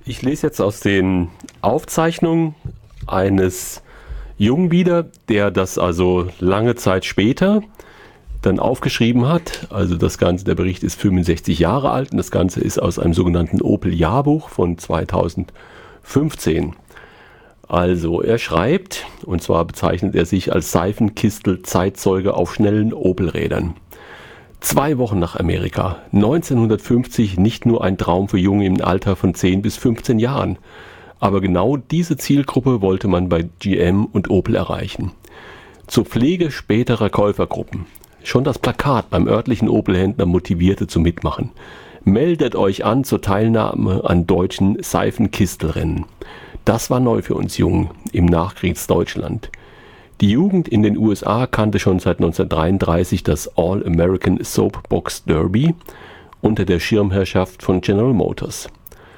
Ich lese jetzt aus den Aufzeichnungen eines Jungen wieder, der das also lange Zeit später dann aufgeschrieben hat. Also das Ganze, der Bericht ist 65 Jahre alt und das Ganze ist aus einem sogenannten Opel-Jahrbuch von 2015. Also er schreibt, und zwar bezeichnet er sich als Seifenkistel-Zeitzeuge auf schnellen Opel-Rädern. 2 Wochen nach Amerika, 1950, nicht nur ein Traum für Junge im Alter von 10 bis 15 Jahren. Aber genau diese Zielgruppe wollte man bei GM und Opel erreichen. Zur Pflege späterer Käufergruppen. Schon das Plakat beim örtlichen Opel-Händler motivierte zum Mitmachen. Meldet euch an zur Teilnahme an deutschen Seifenkistelrennen. Das war neu für uns Jungen im Nachkriegsdeutschland. Die Jugend in den USA kannte schon seit 1933 das All-American Soapbox Derby unter der Schirmherrschaft von General Motors.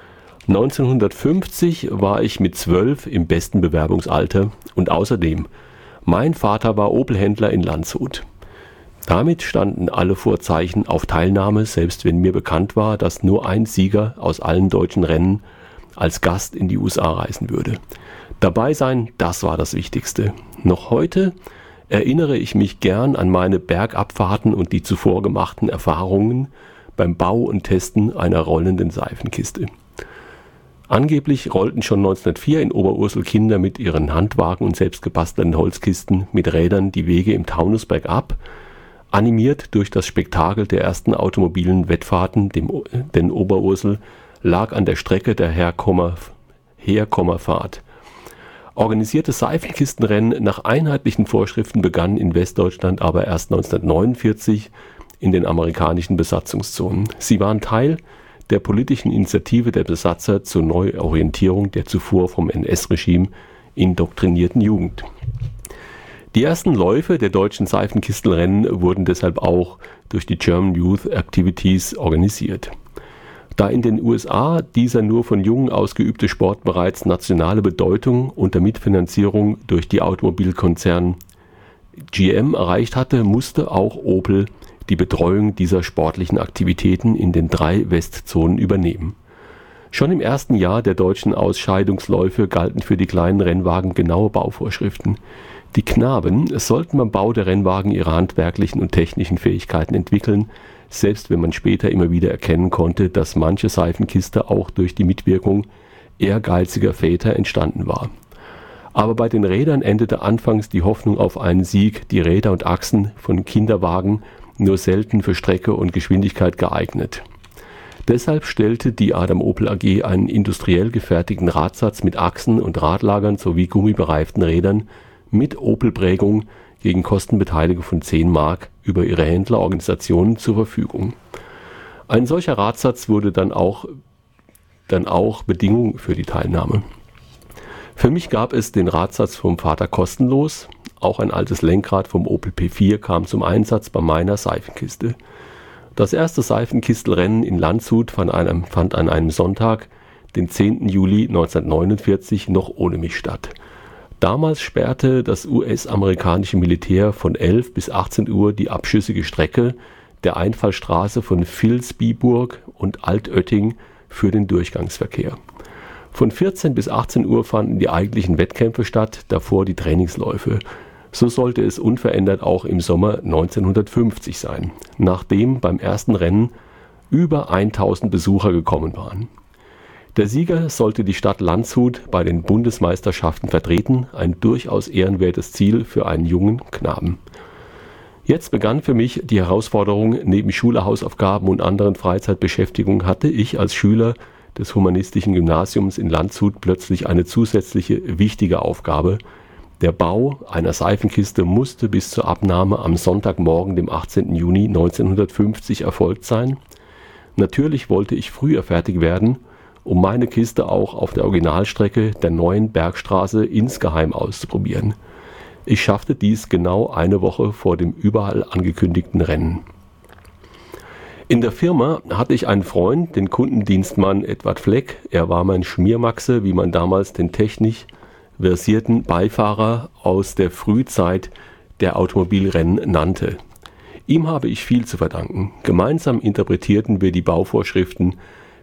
1950 war ich mit 12 im besten Bewerbungsalter und außerdem, mein Vater war Opel-Händler in Landshut. Damit standen alle Vorzeichen auf Teilnahme, selbst wenn mir bekannt war, dass nur ein Sieger aus allen deutschen Rennen als Gast in die USA reisen würde. Dabei sein, das war das Wichtigste. Noch heute erinnere ich mich gern an meine Bergabfahrten und die zuvor gemachten Erfahrungen beim Bau und Testen einer rollenden Seifenkiste. Angeblich rollten schon 1904 in Oberursel Kinder mit ihren Handwagen und selbstgebastelten Holzkisten mit Rädern die Wege im Taunus bergab, animiert durch das Spektakel der ersten automobilen Wettfahrten, denn Oberursel lag an der Strecke der Herkommerfahrt. Organisierte Seifenkistenrennen nach einheitlichen Vorschriften begannen in Westdeutschland aber erst 1949 in den amerikanischen Besatzungszonen. Sie waren Teil der politischen Initiative der Besatzer zur Neuorientierung der zuvor vom NS-Regime indoktrinierten Jugend. Die ersten Läufe der deutschen Seifenkistenrennen wurden deshalb auch durch die German Youth Activities organisiert. Da in den USA dieser nur von Jungen ausgeübte Sport bereits nationale Bedeutung unter Mitfinanzierung durch die Automobilkonzern GM erreicht hatte, musste auch Opel die Betreuung dieser sportlichen Aktivitäten in den 3 Westzonen übernehmen. Schon im ersten Jahr der deutschen Ausscheidungsläufe galten für die kleinen Rennwagen genaue Bauvorschriften. Die Knaben sollten beim Bau der Rennwagen ihre handwerklichen und technischen Fähigkeiten entwickeln, selbst wenn man später immer wieder erkennen konnte, dass manche Seifenkiste auch durch die Mitwirkung ehrgeiziger Väter entstanden war. Aber bei den Rädern endete anfangs die Hoffnung auf einen Sieg, die Räder und Achsen von Kinderwagen nur selten für Strecke und Geschwindigkeit geeignet. Deshalb stellte die Adam Opel AG einen industriell gefertigten Radsatz mit Achsen und Radlagern sowie gummibereiften Rädern mit Opel-Prägung gegen Kostenbeteiligung von 10 Mark über ihre Händlerorganisationen zur Verfügung. Ein solcher Radsatz wurde dann auch Bedingung für die Teilnahme. Für mich gab es den Radsatz vom Vater kostenlos. Auch ein altes Lenkrad vom Opel P4 kam zum Einsatz bei meiner Seifenkiste. Das erste Seifenkistelrennen in Landshut fand an einem Sonntag, den 10. Juli 1949, noch ohne mich statt. Damals sperrte das US-amerikanische Militär von 11 bis 18 Uhr die abschüssige Strecke der Einfallstraße von Vilsbiburg und Altötting für den Durchgangsverkehr. Von 14 bis 18 Uhr fanden die eigentlichen Wettkämpfe statt, davor die Trainingsläufe. So sollte es unverändert auch im Sommer 1950 sein, nachdem beim ersten Rennen über 1000 Besucher gekommen waren. Der Sieger sollte die Stadt Landshut bei den Bundesmeisterschaften vertreten, ein durchaus ehrenwertes Ziel für einen jungen Knaben. Jetzt begann für mich die Herausforderung, neben Schulhausaufgaben und anderen Freizeitbeschäftigungen hatte ich als Schüler des humanistischen Gymnasiums in Landshut plötzlich eine zusätzliche wichtige Aufgabe. Der Bau einer Seifenkiste musste bis zur Abnahme am Sonntagmorgen, dem 18. Juni 1950 erfolgt sein. Natürlich wollte ich früher fertig werden, um meine Kiste auch auf der Originalstrecke der neuen Bergstraße insgeheim auszuprobieren. Ich schaffte dies genau eine Woche vor dem überall angekündigten Rennen. In der Firma hatte ich einen Freund, den Kundendienstmann Edward Fleck. Er war mein Schmiermaxe, wie man damals den technisch versierten Beifahrer aus der Frühzeit der Automobilrennen nannte. Ihm habe ich viel zu verdanken. Gemeinsam interpretierten wir die Bauvorschriften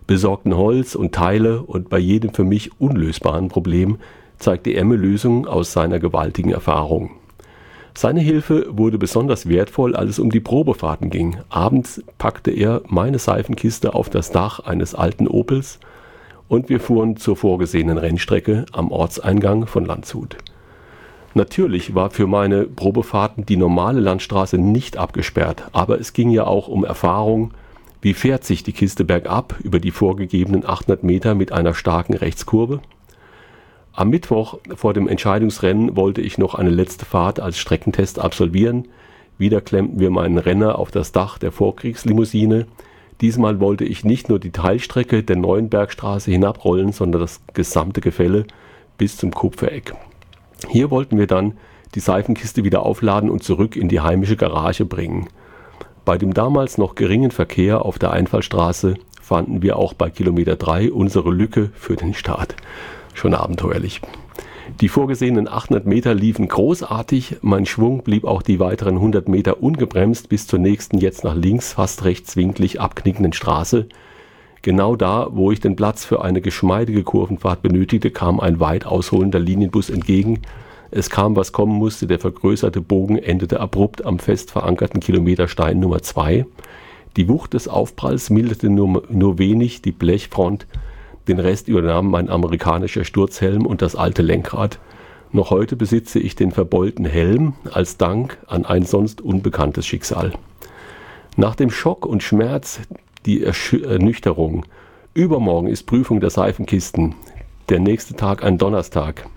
besorgten Holz und Teile und bei jedem für mich unlösbaren Problem zeigte er mir Lösungen aus seiner gewaltigen Erfahrung. Seine Hilfe wurde besonders wertvoll, als es um die Probefahrten ging. Abends packte er meine Seifenkiste auf das Dach eines alten Opels und wir fuhren zur vorgesehenen Rennstrecke am Ortseingang von Landshut. Natürlich war für meine Probefahrten die normale Landstraße nicht abgesperrt, aber es ging ja auch um Erfahrung. Wie fährt sich die Kiste bergab über die vorgegebenen 800 Meter mit einer starken Rechtskurve? Am Mittwoch vor dem Entscheidungsrennen wollte ich noch eine letzte Fahrt als Streckentest absolvieren. Wieder klemmten wir meinen Renner auf das Dach der Vorkriegslimousine. Diesmal wollte ich nicht nur die Teilstrecke der neuen Bergstraße hinabrollen, sondern das gesamte Gefälle bis zum Kupfereck. Hier wollten wir dann die Seifenkiste wieder aufladen und zurück in die heimische Garage bringen. Bei dem damals noch geringen Verkehr auf der Einfallstraße fanden wir auch bei Kilometer 3 unsere Lücke für den Start. Schon abenteuerlich. Die vorgesehenen 800 Meter liefen großartig, mein Schwung blieb auch die weiteren 100 Meter ungebremst bis zur nächsten, jetzt nach links, fast rechtswinklig abknickenden Straße. Genau da, wo ich den Platz für eine geschmeidige Kurvenfahrt benötigte, kam ein weit ausholender Linienbus entgegen. Es kam, was kommen musste, der vergrößerte Bogen endete abrupt am fest verankerten Kilometerstein Nummer 2. Die Wucht des Aufpralls milderte nur wenig die Blechfront. Den Rest übernahm mein amerikanischer Sturzhelm und das alte Lenkrad. Noch heute besitze ich den verbeulten Helm als Dank an ein sonst unbekanntes Schicksal. Nach dem Schock und Schmerz die Ernüchterung. Übermorgen ist Prüfung der Seifenkisten. Der nächste Tag ein Donnerstag.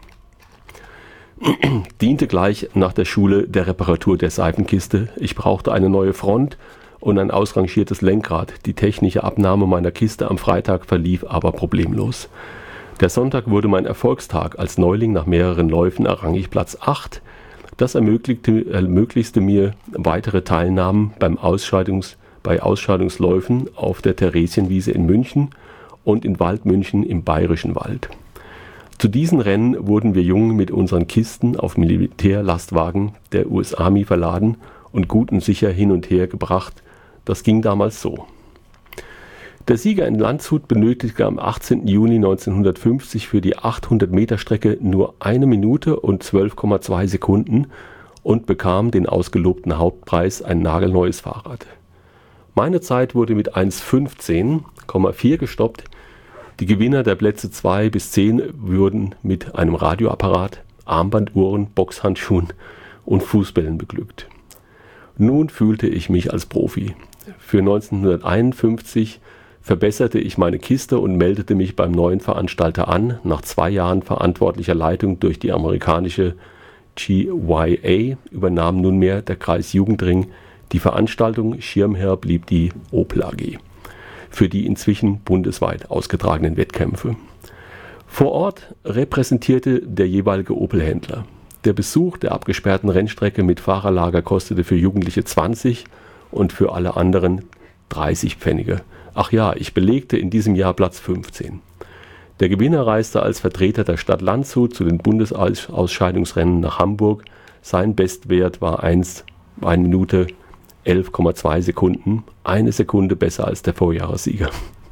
Diente gleich nach der Schule der Reparatur der Seifenkiste. Ich brauchte eine neue Front und ein ausrangiertes Lenkrad. Die technische Abnahme meiner Kiste am Freitag verlief aber problemlos. Der Sonntag wurde mein Erfolgstag. Als Neuling nach mehreren Läufen errang ich Platz 8. Das ermöglichte mir weitere Teilnahmen bei Ausscheidungsläufen auf der Theresienwiese in München und in Waldmünchen im Bayerischen Wald. Zu diesen Rennen wurden wir Jungen mit unseren Kisten auf Militärlastwagen der US Army verladen und gut und sicher hin und her gebracht. Das ging damals so. Der Sieger in Landshut benötigte am 18. Juni 1950 für die 800-Meter-Strecke nur 1 Minute und 12,2 Sekunden und bekam den ausgelobten Hauptpreis, ein nagelneues Fahrrad. Meine Zeit wurde mit 1:15,4 gestoppt. Die Gewinner der Plätze 2 bis 10 wurden mit einem Radioapparat, Armbanduhren, Boxhandschuhen und Fußbällen beglückt. Nun fühlte ich mich als Profi. Für 1951 verbesserte ich meine Kiste und meldete mich beim neuen Veranstalter an. Nach 2 Jahren verantwortlicher Leitung durch die amerikanische GYA übernahm nunmehr der Kreis Jugendring die Veranstaltung. Schirmherr blieb die Opel AG für die inzwischen bundesweit ausgetragenen Wettkämpfe. Vor Ort repräsentierte der jeweilige Opel-Händler. Der Besuch der abgesperrten Rennstrecke mit Fahrerlager kostete für Jugendliche 20 und für alle anderen 30 Pfennige. Ach ja, ich belegte in diesem Jahr Platz 15. Der Gewinner reiste als Vertreter der Stadt Landshut zu den Bundesausscheidungsrennen nach Hamburg. Sein Bestwert war 1 Minute 11,2 Sekunden, 1 Sekunde besser als der Vorjahressieger.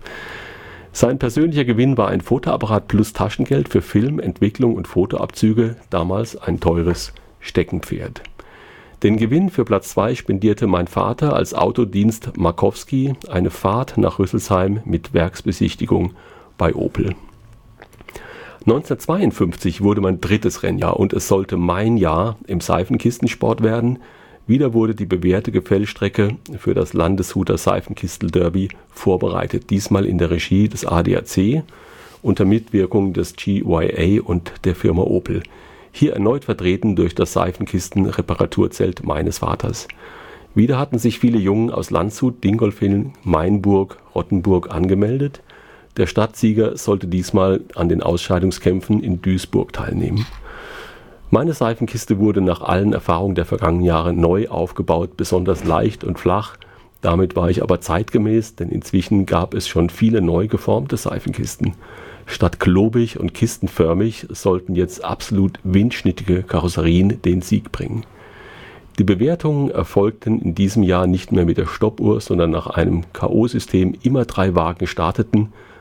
Sein persönlicher Gewinn war ein Fotoapparat plus Taschengeld für Film, Entwicklung und Fotoabzüge, damals ein teures Steckenpferd. Den Gewinn für Platz 2 spendierte mein Vater als Autodienst Markowski, eine Fahrt nach Rüsselsheim mit Werksbesichtigung bei Opel. 1952 wurde mein 3. Rennjahr und es sollte mein Jahr im Seifenkistensport werden. Wieder wurde die bewährte Gefällstrecke für das Landeshuter Seifenkistel-Derby vorbereitet, diesmal in der Regie des ADAC unter Mitwirkung des GYA und der Firma Opel. Hier erneut vertreten durch das Seifenkisten-Reparaturzelt meines Vaters. Wieder hatten sich viele Jungen aus Landshut, Dingolfing, Mainburg, Rottenburg angemeldet. Der Stadtsieger sollte diesmal an den Ausscheidungskämpfen in Duisburg teilnehmen. Meine Seifenkiste wurde nach allen Erfahrungen der vergangenen Jahre neu aufgebaut, besonders leicht und flach. Damit war ich aber zeitgemäß, denn inzwischen gab es schon viele neu geformte Seifenkisten. Statt klobig und kistenförmig sollten jetzt absolut windschnittige Karosserien den Sieg bringen. Die Bewertungen erfolgten in diesem Jahr nicht mehr mit der Stoppuhr, sondern nach einem K.O.-System. Immer 3 Wagen starteten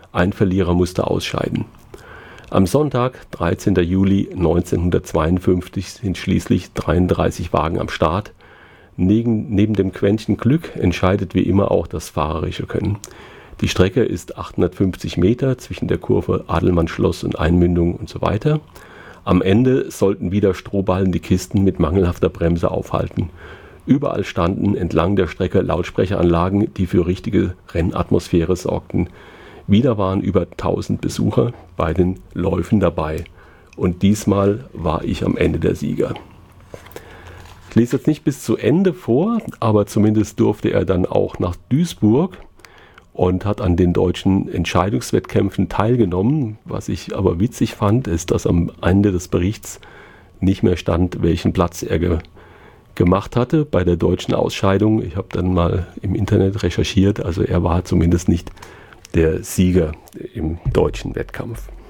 Ein Verlierer musste ausscheiden. Am Sonntag, 13. Juli 1952, sind schließlich 33 Wagen am Start. Neben dem Quäntchen Glück entscheidet wie immer auch das fahrerische Können. Die Strecke ist 850 Meter zwischen der Kurve Adelmannschloss und Einmündung und so weiter. Am Ende sollten wieder Strohballen die Kisten mit mangelhafter Bremse aufhalten. Überall standen entlang der Strecke Lautsprecheranlagen, die für richtige Rennatmosphäre sorgten. Wieder waren über 1000 Besucher bei den Läufen dabei. Und diesmal war ich am Ende der Sieger. Ich lese jetzt nicht bis zu Ende vor, aber zumindest durfte er dann auch nach Duisburg und hat an den deutschen Entscheidungswettkämpfen teilgenommen. Was ich aber witzig fand, ist, dass am Ende des Berichts nicht mehr stand, welchen Platz er gemacht hatte bei der deutschen Ausscheidung. Ich habe dann mal im Internet recherchiert, also er war zumindest nicht der Sieger im deutschen Wettkampf.